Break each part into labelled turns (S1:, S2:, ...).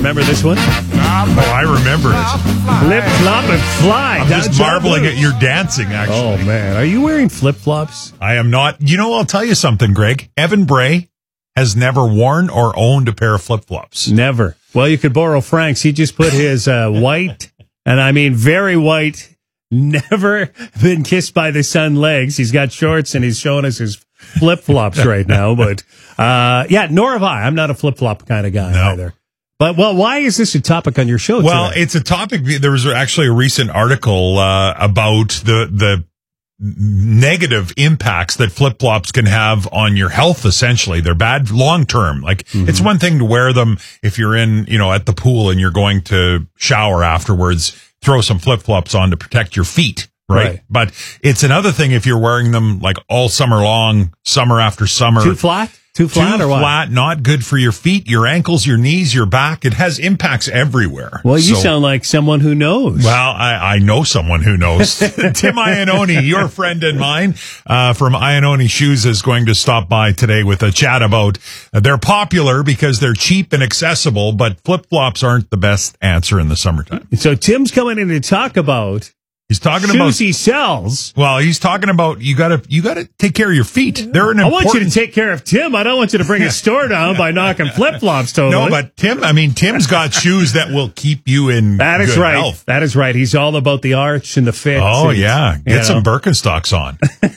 S1: remember this one?
S2: Oh, I remember it.
S1: Flip, flop, and fly.
S2: I'm just marveling at your dancing, actually.
S1: Oh, man. Are you wearing flip-flops?
S2: I am not. You know, I'll tell you something, Greg. Evan Bray has never worn or owned a pair of flip-flops.
S1: Never. Well, you could borrow Frank's. He just put his white, and I mean very white, never been kissed by the sun legs. He's got shorts, and he's showing us his flip-flops right now. But, yeah, nor have I. I'm not a flip-flop kind of guy either. But, well, why is this a topic on your show today?
S2: Well, it's a topic. There was actually a recent article about the negative impacts that flip-flops can have on your health, essentially. They're bad long-term. Like, it's one thing to wear them if you're in, at the pool and you're going to shower afterwards, throw some flip-flops on to protect your feet. Right. But it's another thing if you're wearing them like all summer long, summer after summer.
S1: Too flat? Too flat or what?
S2: Too flat, not good for your feet, your ankles, your knees, your back. It has impacts everywhere.
S1: Well, you sound like someone who knows.
S2: Well, I know someone who knows. Tim Iannone, your friend and mine, from Iannone Shoes, is going to stop by today with a chat about they're popular because they're cheap and accessible, but flip-flops aren't the best answer in the summertime.
S1: So Tim's coming in to talk about
S2: He's talking
S1: shoes
S2: about
S1: he sells.
S2: Well, he's talking about you gotta take care of your feet. They're
S1: I want you to take care of Tim. I don't want you to bring his store down by knocking flip-flops totally.
S2: No, but Tim's got shoes that will keep you in good health.
S1: That is right. He's all about the arch and the fit.
S2: Oh, yeah. Get some Birkenstocks on.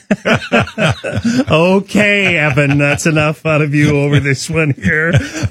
S1: Okay, Evan, that's enough out of you over this one here.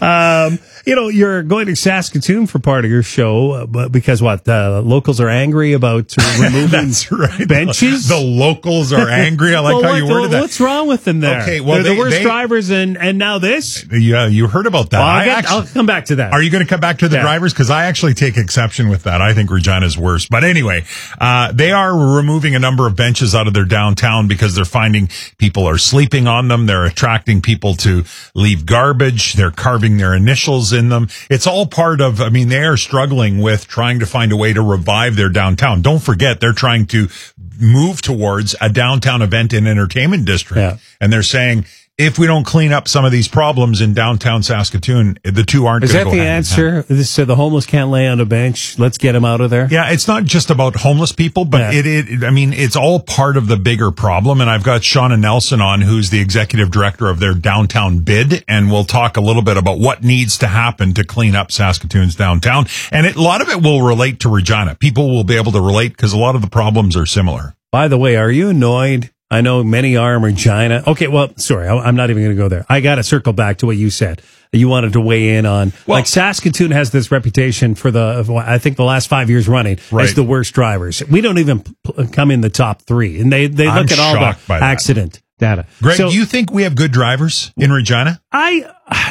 S1: You're going to Saskatoon for part of your show, because what? Locals are angry about removing
S2: That's right.
S1: benches?
S2: The locals are angry. I like how you worded that.
S1: What's wrong with them there?
S2: Okay, well,
S1: they're the worst drivers, and now this?
S2: Yeah, you heard about that.
S1: I'll come back to that.
S2: Are you going to come back to the drivers? Because I actually take exception with that. I think Regina's worse. But anyway, they are removing a number of benches out of their downtown because they're finding people are sleeping on them. They're attracting people to leave garbage. They're carving their initials in them. It's all part of, they are struggling with trying to find a way to revive their downtown. Don't forget, they're trying to move towards a downtown event and entertainment district. Yeah. And they're saying, if we don't clean up some of these problems in downtown Saskatoon, the two aren't going to go hand
S1: Is that the answer? So the homeless can't lay on a bench. Let's get them out of there.
S2: Yeah, it's not just about homeless people, but it's all part of the bigger problem. And I've got Shauna Nelson on, who's the executive director of their downtown bid. And we'll talk a little bit about what needs to happen to clean up Saskatoon's downtown. And a lot of it will relate to Regina. People will be able to relate because a lot of the problems are similar.
S1: By the way, are you annoyed? I know many are in Regina. Okay, well, sorry, I'm not even going to go there. I got to circle back to what you said. You wanted to weigh in on, Saskatoon has this reputation for I think the last 5 years running as the worst drivers. We don't even come in the top three, and they look at all the accident data.
S2: Greg, do you think we have good drivers in Regina?
S1: I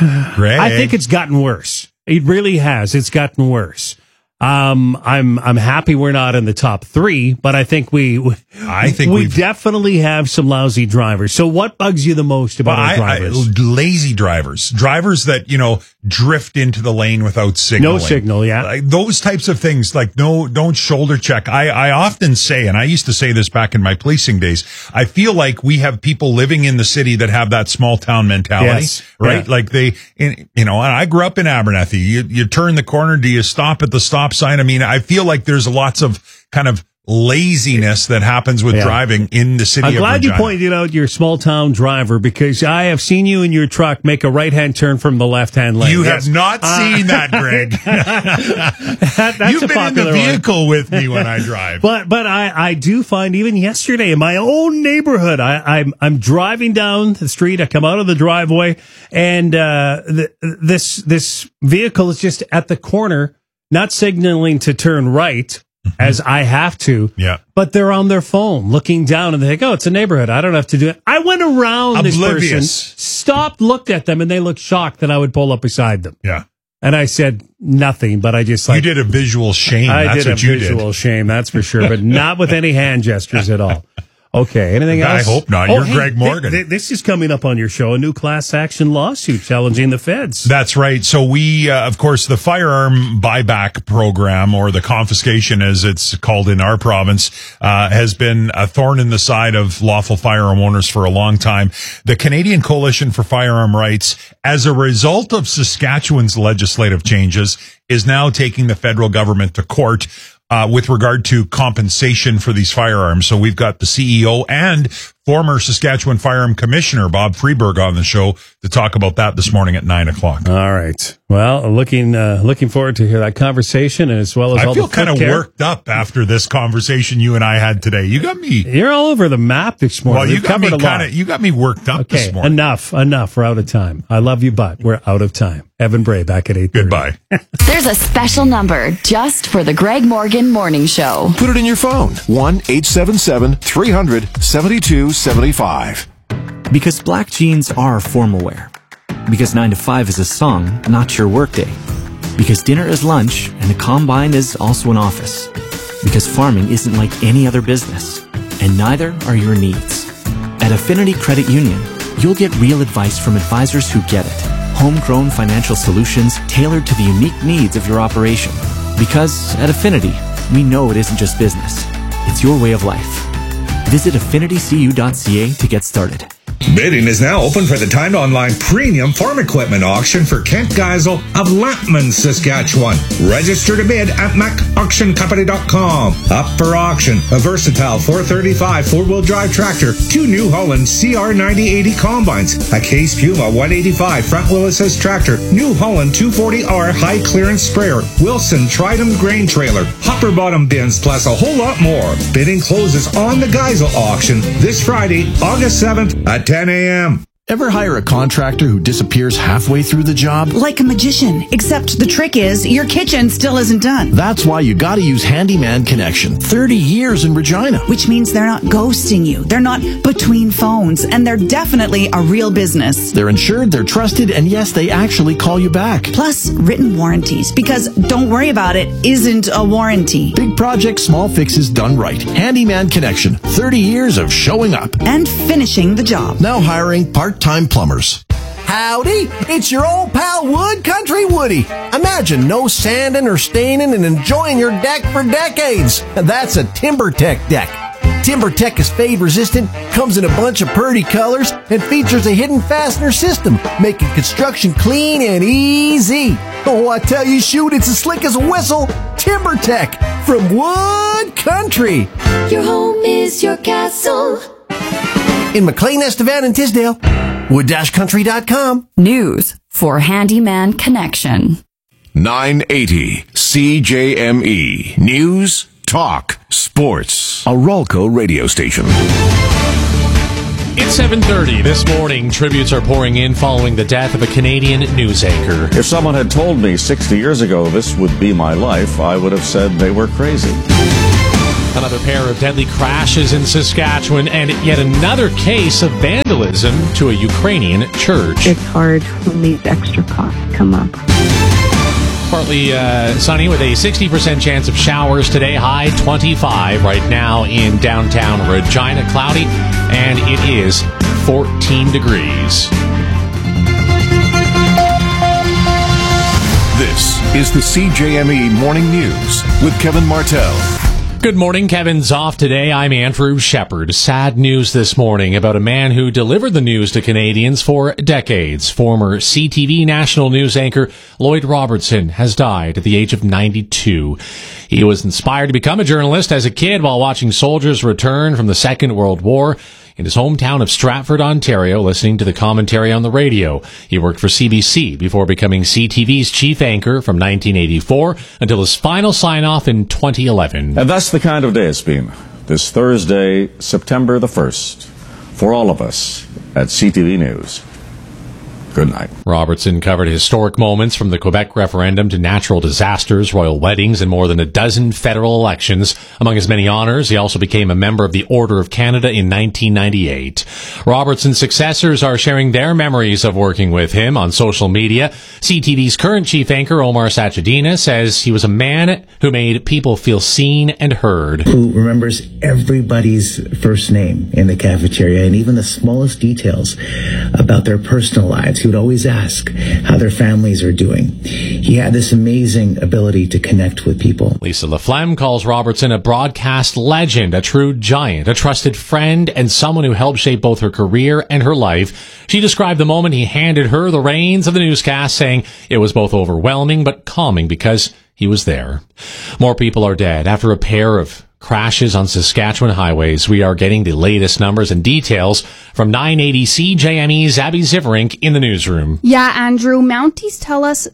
S1: think it's gotten worse. It really has. It's gotten worse. I'm happy we're not in the top three, but I think we definitely have some lousy drivers. So what bugs you the most about our drivers?
S2: Lazy drivers that, drift into the lane without signaling.
S1: No signal. Yeah.
S2: Like those types of things, like don't shoulder check. I often say, and I used to say this back in my policing days, I feel like we have people living in the city that have that small town mentality, right? Yeah. Like and I grew up in Abernethy. You turn the corner. Do you stop at the stop sign? I feel like there's lots of kind of laziness that happens with driving in the city of Regina. I'm glad
S1: you pointed out your small town driver, because I have seen you in your truck make a right-hand turn from the left-hand lane.
S2: You have not seen that, Greg.
S1: That's
S2: You've been in the vehicle with me when I drive.
S1: But I do find, even yesterday in my own neighborhood, I'm driving down the street. I come out of the driveway, and this vehicle is just at the corner, not signaling to turn right, as I have to. Yeah. But they're on their phone looking down, and they think, it's a neighborhood. I don't have to do it. I went around this person, stopped, looked at them, and they looked shocked that I would pull up beside them.
S2: Yeah.
S1: And I said nothing, but I just
S2: You did a visual shame.
S1: I did a visual shame, that's for sure, but not with any hand gestures at all. Okay, anything else?
S2: I hope not. You're Greg Morgan.
S1: This is coming up on your show, a new class action lawsuit challenging the feds.
S2: That's right. So we, of course, the firearm buyback program, or the confiscation as it's called in our province, has been a thorn in the side of lawful firearm owners for a long time. The Canadian Coalition for Firearm Rights, as a result of Saskatchewan's legislative changes, is now taking the federal government to court with regard to compensation for these firearms. So we've got the CEO and former Saskatchewan Firearm Commissioner Bob Freeberg on the show to talk about that this morning at 9:00.
S1: All right. Well, looking forward to hear that conversation, as well as
S2: I
S1: all
S2: feel
S1: the
S2: kind of worked up after this conversation you and I had today. You got me.
S1: You're all over the map this morning.
S2: Well, you got me worked up this morning.
S1: Enough. We're out of time. I love you, but we're out of time. Evan Bray back at 8:30.
S2: Goodbye.
S3: There's a special number just for the Greg Morgan Morning Show.
S4: Put it in your phone. 1-877-300-7275.
S5: Because black jeans are formal wear. Because 9 to 5 is a song, not your workday. Because dinner is lunch and the combine is also an office. Because farming isn't like any other business. And neither are your needs. At Affinity Credit Union, you'll get real advice from advisors who get it. Homegrown financial solutions tailored to the unique needs of your operation. Because at Affinity, we know it isn't just business. It's your way of life. Visit affinitycu.ca to get started.
S6: Bidding is now open for the timed online premium farm equipment auction for Kent Geisel of Lampman, Saskatchewan. Register to bid at macauctioncompany.com. Up for auction, a versatile 435 four-wheel drive tractor, 2 New Holland CR9080 combines, a Case Puma 185 front-wheel assist tractor, New Holland 240R high-clearance sprayer, Wilson Tridem grain trailer, hopper bottom bins, plus a whole lot more. Bidding closes on the Geisel auction this Friday, August 7th at 10 a.m.
S4: Ever hire a contractor who disappears halfway through the job?
S7: Like a magician, except the trick is your kitchen still isn't done.
S4: That's why you gotta use Handyman Connection. 30 years in Regina.
S7: Which means they're not ghosting you. They're not between phones. And they're definitely a real business.
S4: They're insured, they're trusted, and yes, they actually call you back.
S7: Plus, written warranties. Because don't worry about it isn't a warranty.
S4: Big projects, small fixes done right. Handyman Connection. 30 years of showing up.
S7: And finishing the job.
S4: Now hiring part-time plumbers. Howdy, it's your old pal Wood Country Woody. Imagine no sanding or staining and enjoying your deck for decades. That's a TimberTech deck. TimberTech is fade resistant, comes in a bunch of pretty colors, and features a hidden fastener system, making construction clean and easy. Oh, I tell you, shoot, it's as slick as a whistle. TimberTech from Wood Country.
S8: Your home is your castle.
S4: In McLean, Estevan, and Tisdale. Wood-country.com.
S3: News for Handyman Connection.
S4: 980 CJME. News, talk, sports. A Rolco radio station.
S9: It's 7:30 this morning. Tributes are pouring in following the death of a Canadian news anchor.
S10: If someone had told me 60 years ago this would be my life, I would have said they were crazy.
S9: Another pair of deadly crashes in Saskatchewan, and yet another case of vandalism to a Ukrainian church.
S11: It's hard when these extra costs come up.
S9: Partly sunny with a 60% chance of showers today, high 25 right now in downtown Regina. Cloudy, and it is 14 degrees.
S4: This is the CJME Morning News with Kevin Martell.
S9: Good morning. Kevin's off today. I'm Andrew Shepard. Sad news this morning about a man who delivered the news to Canadians for decades. Former CTV national news anchor Lloyd Robertson has died at the age of 92. He was inspired to become a journalist as a kid while watching soldiers return from the Second World War. In his hometown of Stratford, Ontario, listening to the commentary on the radio. He worked for CBC before becoming CTV's chief anchor from 1984 until his final sign-off in 2011.
S10: And that's the kind of day it's been. This Thursday, September the 1st, for all of us at CTV News. Good night.
S9: Robertson covered historic moments from the Quebec referendum to natural disasters, royal weddings, and more than a dozen federal elections. Among his many honors, he also became a member of the Order of Canada in 1998. Robertson's successors are sharing their memories of working with him on social media. CTV's current chief anchor, Omar Sachedina, says he was a man who made people feel seen and heard.
S12: Who remembers everybody's first name in the cafeteria and even the smallest details about their personal lives. He would always ask how their families are doing. He had this amazing ability to connect with people.
S9: Lisa Laflamme calls Robertson a broadcast legend, a true giant, a trusted friend, and someone who helped shape both her career and her life. She described the moment he handed her the reins of the newscast, saying it was both overwhelming but calming because he was there. More people are dead after a pair of crashes on Saskatchewan highways. We are getting the latest numbers and details from 980 CJME's Abby Ziverink in the newsroom.
S13: Yeah, Andrew, Mounties tell us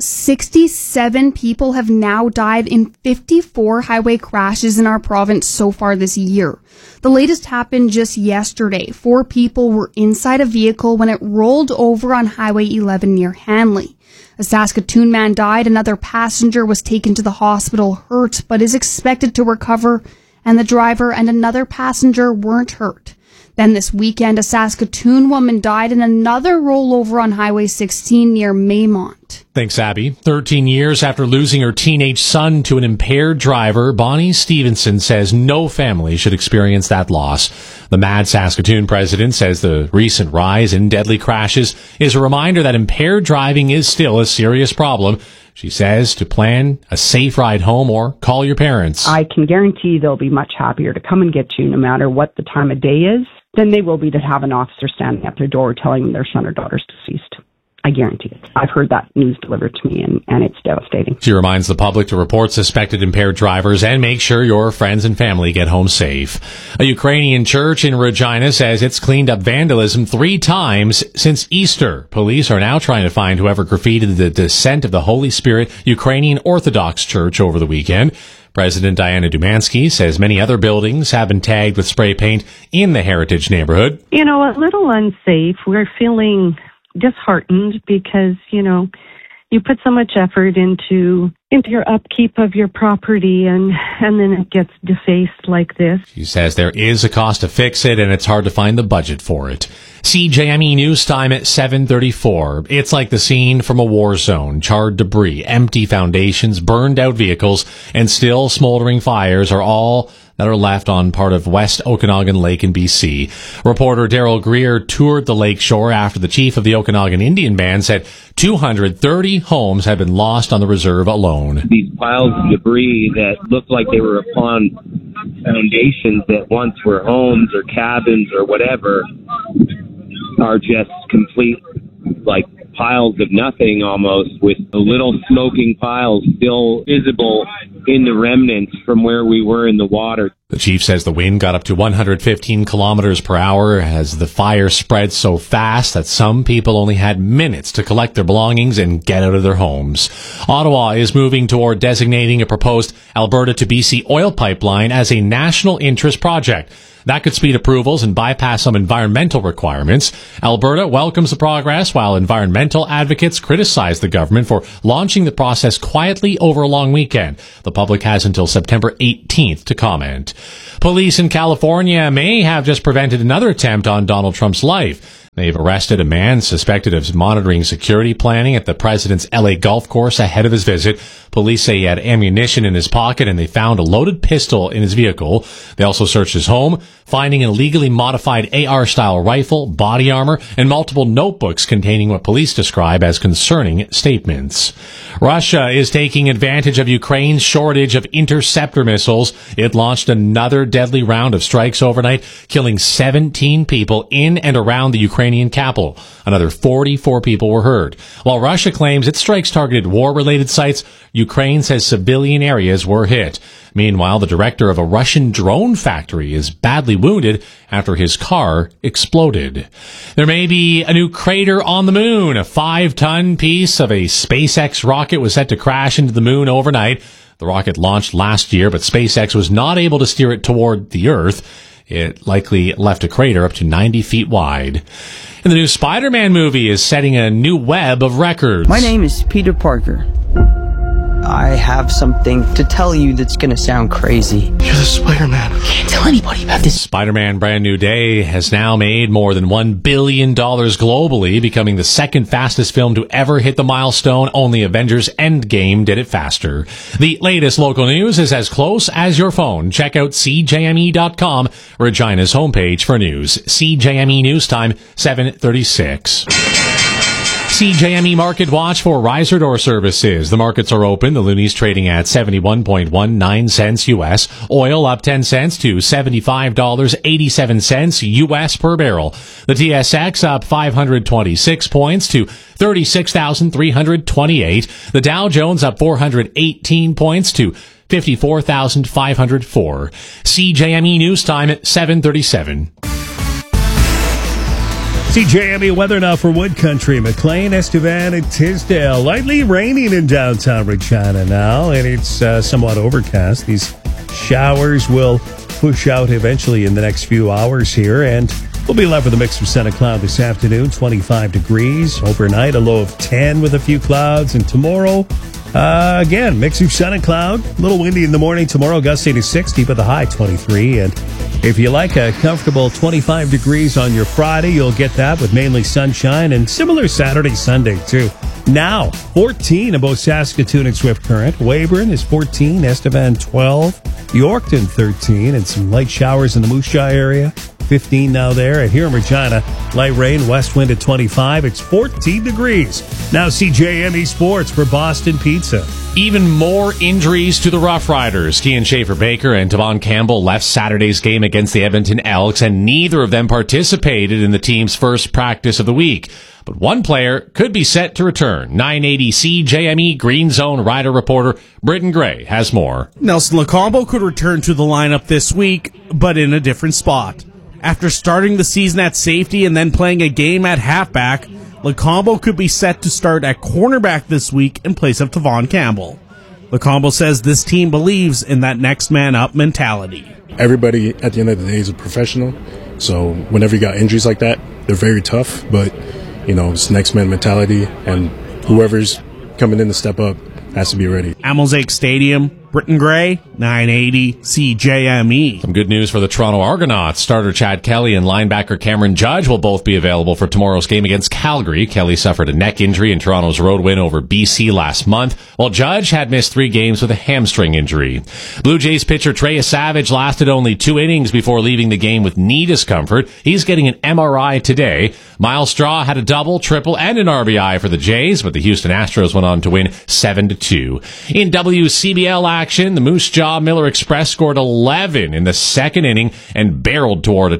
S13: 67 people have now died in 54 highway crashes in our province so far this year. The latest happened just yesterday. 4 people were inside a vehicle when it rolled over on Highway 11 near Hanley. A Saskatoon man died. Another passenger was taken to the hospital hurt, but is expected to recover, and the driver and another passenger weren't hurt. Then this weekend, a Saskatoon woman died in another rollover on Highway 16 near Maymont.
S9: Thanks, Abby. 13 years after losing her teenage son to an impaired driver, Bonnie Stevenson says no family should experience that loss. The Mad Saskatoon president says the recent rise in deadly crashes is a reminder that impaired driving is still a serious problem. She says to plan a safe ride home or call your parents.
S11: I can guarantee they'll be much happier to come and get you no matter what the time of day is than they will be to have an officer standing at their door telling them their son or daughter's deceased. I guarantee it. I've heard that news delivered to me, and it's devastating.
S9: She reminds the public to report suspected impaired drivers and make sure your friends and family get home safe. A Ukrainian church in Regina says it's cleaned up vandalism 3 times since Easter. Police are now trying to find whoever graffitied the Descent of the Holy Spirit Ukrainian Orthodox Church over the weekend. President Diana Dumansky says many other buildings have been tagged with spray paint in the heritage neighborhood.
S11: You know, a little unsafe. We're feeling disheartened because, you know, you put so much effort into your upkeep of your property and then it gets defaced like this.
S9: She says there is a cost to fix it and it's hard to find the budget for it. CJME News Time at 7:34. It's like the scene from a war zone. Charred debris, empty foundations, burned out vehicles, and still smoldering fires are all that are left on part of West Okanagan Lake in BC. Reporter Daryl Greer toured the lake shore after the chief of the Okanagan Indian Band said 230 homes have been lost on the reserve alone.
S14: These piles of debris that look like they were upon foundations that once were homes or cabins or whatever are just complete, like, piles of nothing almost, with the little smoking piles still visible in the remnants from where we were in the water.
S9: The chief says the wind got up to 115 kilometers per hour as the fire spread so fast that some people only had minutes to collect their belongings and get out of their homes. Ottawa is moving toward designating a proposed Alberta to BC oil pipeline as a national interest project. That could speed approvals and bypass some environmental requirements. Alberta welcomes the progress, while environmental advocates criticize the government for launching the process quietly over a long weekend. The public has until September 18th to comment. Police in California may have just prevented another attempt on Donald Trump's life. They've arrested a man suspected of monitoring security planning at the president's LA golf course ahead of his visit. Police say he had ammunition in his pocket and they found a loaded pistol in his vehicle. They also searched his home, finding an illegally modified AR-style rifle, body armor, and multiple notebooks containing what police describe as concerning statements. Russia is taking advantage of Ukraine's shortage of interceptor missiles. It launched another deadly round of strikes overnight, killing 17 people in and around the Ukrainian capital. Another 44 people were hurt. While Russia claims its strikes targeted war-related sites, Ukraine says civilian areas were hit. Meanwhile, the director of a Russian drone factory is badly wounded after his car exploded. There may be a new crater on the moon. A 5-ton piece of a SpaceX rocket was set to crash into the moon overnight. The rocket launched last year, but SpaceX was not able to steer it toward the Earth. It likely left a crater up to 90 feet wide. And the new Spider-Man movie is setting a new web of records.
S15: My name is Peter Parker. I have something to tell you that's going to sound crazy. You're the Spider-Man. Can't tell anybody about this.
S9: Spider-Man Brand New Day has now made more than $1 billion globally, becoming the second fastest film to ever hit the milestone. Only Avengers Endgame did it faster. The latest local news is as close as your phone. Check out CJME.com, Regina's homepage for news. CJME News Time, 7:36. CJME Market Watch for riser door services. The markets are open. The Looney's trading at 71.19 cents U.S. Oil up 10 cents to $75.87 U.S. per barrel. The TSX up 526 points to 36,328. The Dow Jones up 418 points to 54,504. CJME News Time at 7:37.
S1: CJME weather now for Wood Country, McLean, Estevan, and Tisdale. Lightly raining in downtown Regina now, and it's somewhat overcast. These showers will push out eventually in the next few hours here, and we'll be left with a mix of sun and cloud this afternoon, 25 degrees. Overnight, a low of 10 with a few clouds, and tomorrow, again, mix of sun and cloud. A little windy in the morning tomorrow, gusting to 60, but the high 23. And if you like a comfortable 25 degrees on your Friday, you'll get that with mainly sunshine, and similar Saturday, Sunday, too. Now, 14 in both Saskatoon and Swift Current. Weyburn is 14, Estevan 12, Yorkton 13, and some light showers in the Moose Jaw area. 15 now there. And here in Regina, light rain, west wind at 25. It's 14 degrees. Now CJME Sports for Boston Pizza.
S9: Even more injuries to the Rough Riders. Kian Schaefer-Baker and Tavon Campbell left Saturday's game against the Edmonton Elks, and neither of them participated in the team's first practice of the week. But one player could be set to return. 980 CJME Green Zone Rider reporter Britton Gray has more.
S16: Nelson Lacombo could return to the lineup this week, but in a different spot. After starting the season at safety and then playing a game at halfback, Lacombo could be set to start at cornerback this week in place of Tavon Campbell. Lacombo says this team believes in that next man up mentality.
S17: Everybody at the end of the day is a professional, so whenever you got injuries like that, they're very tough, but it's next man mentality, and whoever's coming in to step up has to be ready.
S16: At Mosaic Stadium, Britton Gray, 980 CJME.
S9: Some good news for the Toronto Argonauts. Starter Chad Kelly and linebacker Cameron Judge will both be available for tomorrow's game against Calgary. Kelly suffered a neck injury in Toronto's road win over BC last month, while Judge had missed 3 games with a hamstring injury. Blue Jays pitcher Trey Savage lasted only 2 innings before leaving the game with knee discomfort. He's getting an MRI today. Miles Straw had a double, triple, and an RBI for the Jays, but the Houston Astros went on to win 7-2. In WCBL action, the Moose Jaw Miller Express scored 11 in the second inning and barreled toward a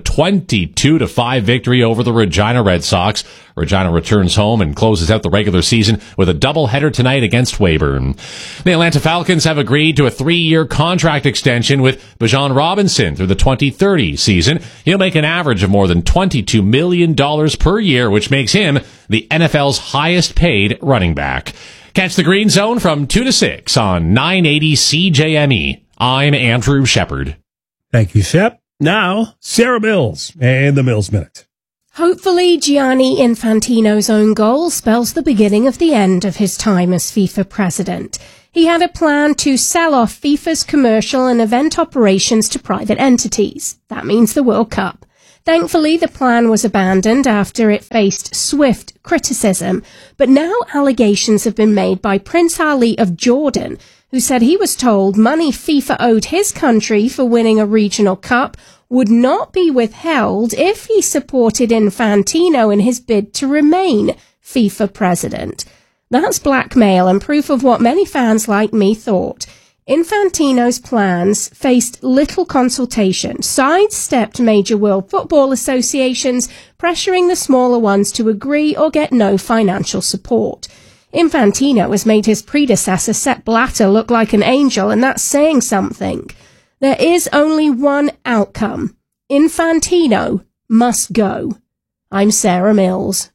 S9: 22-5 victory over the Regina Red Sox. Regina returns home and closes out the regular season with a doubleheader tonight against Weyburn. The Atlanta Falcons have agreed to a 3-year contract extension with Bijan Robinson through the 2030 season. He'll make an average of more than $22 million per year, which makes him the NFL's highest paid running back. Catch the Green Zone from 2 to 6 on 980 CJME. I'm Andrew Shepard.
S1: Thank you, Shep. Now, Sarah Mills and the Mills Minute.
S18: Hopefully, Gianni Infantino's own goal spells the beginning of the end of his time as FIFA president. He had a plan to sell off FIFA's commercial and event operations to private entities. That means the World Cup. Thankfully, the plan was abandoned after it faced swift criticism, but now allegations have been made by Prince Ali of Jordan, who said he was told money FIFA owed his country for winning a regional cup would not be withheld if he supported Infantino in his bid to remain FIFA president. That's blackmail and proof of what many fans like me thought. Infantino's plans faced little consultation, sidestepped major world football associations, pressuring the smaller ones to agree or get no financial support. Infantino has made his predecessor Sepp Blatter look like an angel, and that's saying something. There is only one outcome. Infantino must go. I'm Sarah Mills.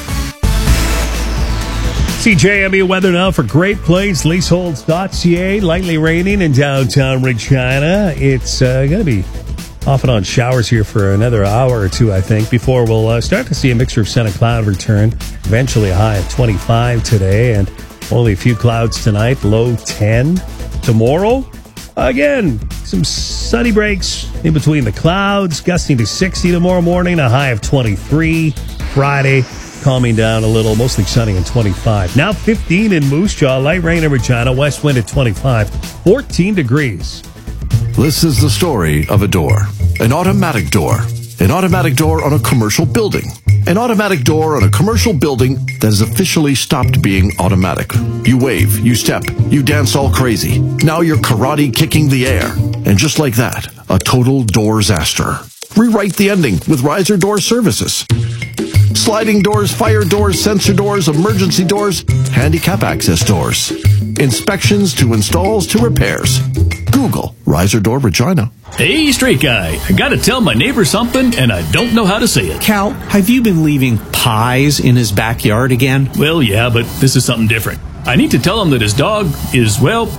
S1: CJME weather now for Great Plains Leaseholds.ca. Lightly raining in downtown Regina. It's going to be off and on showers here for another hour or two, I think, before we'll start to see a mixture of sun and cloud return. Eventually a high of 25 today, and only a few clouds tonight, low 10. Tomorrow, again, some sunny breaks in between the clouds, gusting to 60 tomorrow morning, a high of 23. Friday, calming down a little, mostly sunny and 25. Now 15 in Moose Jaw, light rain in Regina, west wind at 25, 14 degrees.
S19: This is the story of a door. An automatic door. An automatic door on a commercial building. An automatic door on a commercial building that has officially stopped being automatic. You wave, you step, you dance all crazy. Now you're karate kicking the air. And just like that, a total door-zaster. Rewrite the ending with Riser Door Services. Sliding doors, fire doors, sensor doors, emergency doors, handicap access doors. Inspections to installs to repairs. Google Riser Door Regina.
S20: Hey, straight guy, I gotta tell my neighbor something, and I don't know how to say it.
S21: Cal, have you been leaving pies in his backyard again?
S20: Well, yeah, but this is something different. I need to tell him that his dog is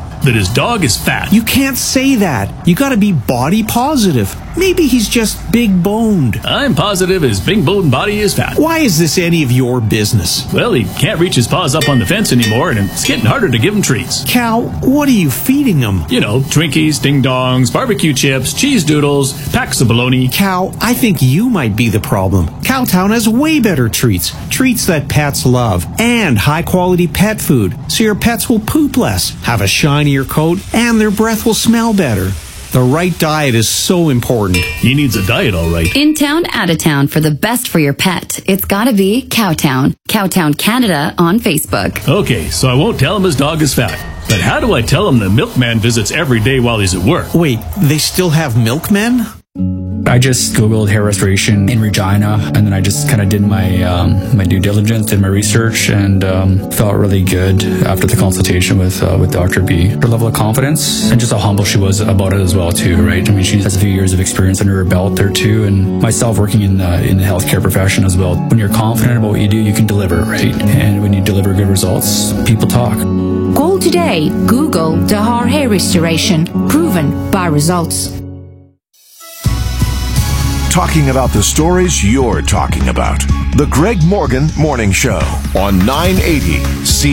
S20: fat.
S21: You can't say that. You gotta be body positive. Maybe he's just big boned.
S20: I'm positive his big boned body is fat.
S21: Why is this any of your business?
S20: Well, he can't reach his paws up on the fence anymore, and it's getting harder to give him treats.
S21: Cal, what are you feeding him?
S20: You know, Twinkies, Ding Dongs, barbecue chips, cheese doodles, packs of bologna.
S21: Cal, I think you might be the problem. Cowtown has way better treats. Treats that pets love. And high-quality pet food, so your pets will poop less, have a shinier coat, and their breath will smell better. The right diet is so important.
S20: He needs a diet, all right.
S3: In town, out of town, for the best for your pet, it's gotta be Cowtown. Cowtown Canada on Facebook.
S20: Okay, so I won't tell him his dog is fat. But how do I tell him the milkman visits every day while he's at work?
S21: Wait, they still have milkmen?
S22: I just Googled hair restoration in Regina, and then I just kind of did my my due diligence, did my research, and felt really good after the consultation with Dr. B. Her level of confidence and just how humble she was about it as well too, right? I mean, she has a few years of experience under her belt there too, and myself working in the healthcare profession as well. When you're confident about what you do, you can deliver, right? And when you deliver good results, people talk.
S23: Call today. Google Dahar Hair Restoration, proven by results.
S24: Talking about the stories you're talking about. The Greg Morgan Morning Show on 980 C.